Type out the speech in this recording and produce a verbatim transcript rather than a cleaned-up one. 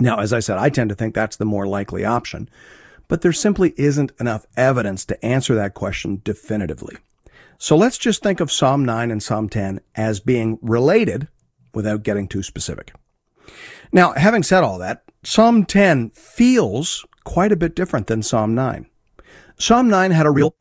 Now, as I said, I tend to think that's the more likely option, but there simply isn't enough evidence to answer that question definitively. So let's just think of Psalm nine and Psalm ten as being related without getting too specific. Now, having said all that, Psalm ten feels quite a bit different than Psalm nine. Psalm nine had a real